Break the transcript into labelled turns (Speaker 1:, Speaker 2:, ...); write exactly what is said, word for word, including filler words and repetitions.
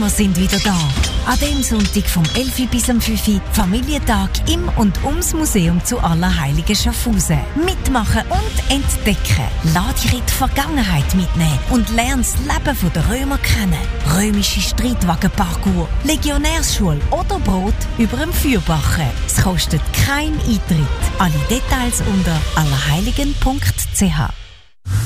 Speaker 1: Wir sind wieder da. An dem Sonntag vom elf bis fünf Uhr Familientag im und ums Museum zu Allerheiligen Schaffhausen. Mitmachen und entdecken. Lass dich in die Vergangenheit mitnehmen und lern das Leben der Römer kennen. Römische Streitwagenparcours, Legionärsschule oder Brot über dem Feuerbachen. Es kostet keinen Eintritt. Alle Details unter allerheiligen punkt c h.